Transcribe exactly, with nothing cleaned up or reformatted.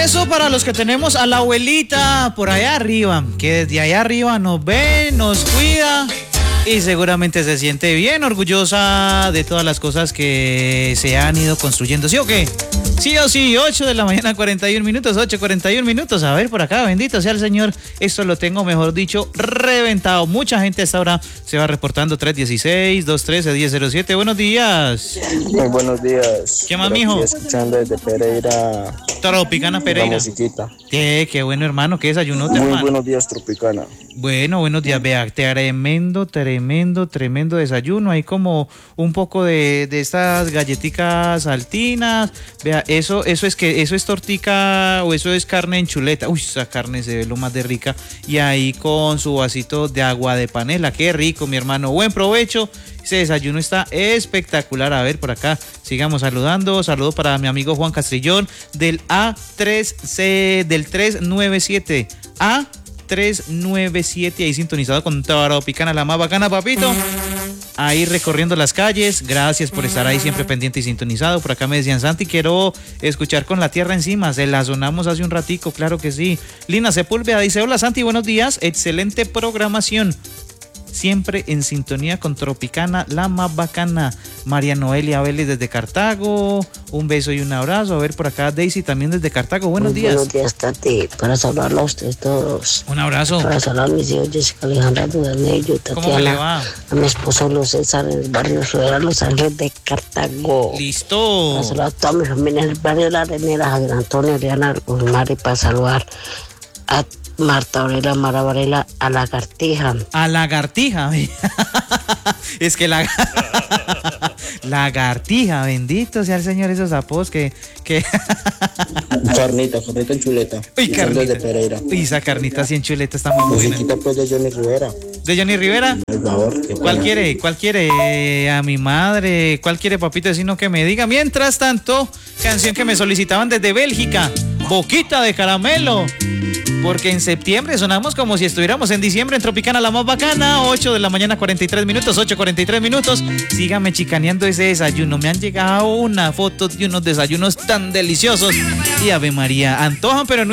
Eso para los que tenemos a la abuelita por allá arriba, que desde allá arriba nos ve, nos cuida y seguramente se siente bien orgullosa de todas las cosas que se han ido construyendo. ¿Sí o qué? Sí o sí, ocho de la mañana, cuarenta y un minutos, ocho cuarenta y un minutos. A ver, por acá, bendito sea el Señor. Esto lo tengo, mejor dicho, reventado. Mucha gente a esta hora se va reportando. Tres uno seis, dos uno tres, uno cero cero siete. Buenos días. Muy buenos días. ¿Qué más, mijo? Escuchando desde Pereira. Tropicana Pereira. La musiquita. Qué, qué bueno, hermano. ¿Qué desayunó, Muy hermano? buenos días, Tropicana. Bueno, buenos días. Vea, tremendo, tremendo, tremendo desayuno. Hay como un poco de, de estas galletitas saltinas. Vea, eso, eso es que, eso es tortica o eso es carne en chuleta. Uy, esa carne se ve lo más de rica. Y ahí con su vasito de agua de panela. Qué rico, mi hermano. Buen provecho. Ese desayuno está espectacular. A ver, por acá sigamos saludando. Saludo para mi amigo Juan Castrillón del A tres C, del tres nueve siete. A tres nueve siete, ahí sintonizado con Tropicana, la más bacana, papito. Ahí recorriendo las calles. Gracias por estar ahí siempre pendiente y sintonizado. Por acá me decían, Santi, quiero escuchar Con la Tierra Encima. Se la sonamos hace un ratico, claro que sí. Lina Sepúlveda dice, hola Santi, buenos días. Excelente programación. Siempre en sintonía con Tropicana, la más bacana. María Noelia Vélez desde Cartago, un beso y un abrazo. A ver, por acá Daisy también desde Cartago, buenos Muy días. Buenos días, Tati, para saludarlo a ustedes todos. Un abrazo. Para saludar a mis hijos Jessica, Alejandra, Dudanello, ¿Cómo le va? Tatiana, a mi esposo Luis César en el barrio Rivera, Los Ángeles de Cartago. Listo. Para saludar a toda mi familia en el barrio de La Arenera, Javier Antonio, Ariana, Guzmán, y para saludar a Marta Aurelia, Mara Varela, a Lagartija. A Lagartija. Es que la Lagartija, bendito sea el Señor, esos apos que, que... Carnita, carnita en chuleta. Uy, carnita. Desde Pereira. Uy, esa carnita así en chuleta está muy buena. Musiquita pues de Johnny Rivera. ¿De Johnny Rivera? Por favor. qué ¿Cuál pena. quiere? ¿Cuál quiere? Eh, a mi madre. ¿Cuál quiere, papito vecino, que me diga? Mientras tanto, canción que me solicitaban desde Bélgica. Boquita de caramelo. Porque en septiembre sonamos como si estuviéramos en diciembre en Tropicana, la más bacana. ocho de la mañana, cuarenta y tres minutos, ocho cuarenta y tres minutos. Síganme chicaneando ese desayuno. Me han llegado una foto de unos desayunos tan deliciosos. Y Ave María, antojan, pero no